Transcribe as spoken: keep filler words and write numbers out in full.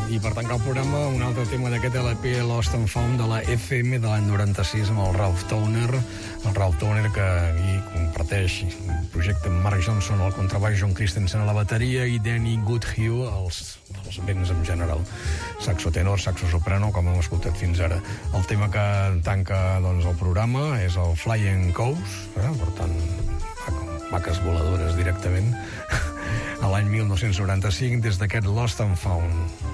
i per tancar el programa un altre tema d'aquest L P Lost and Found de la F M de l'any noranta-sis amb el Ralph Towner, el Ralph Towner que aquí comparteix un projecte amb Mark Johnson al contrabaix, John Christensen a la bateria i Danny Goodhue als, als vents en general, saxo tenor, saxo soprano, com hem escoltat fins ara. El tema que tanca doncs, el programa és el Flying Cows, eh? Per tant, vaques voladores directament, a l'any dinou noranta-cinc des d'aquest Lost and Found.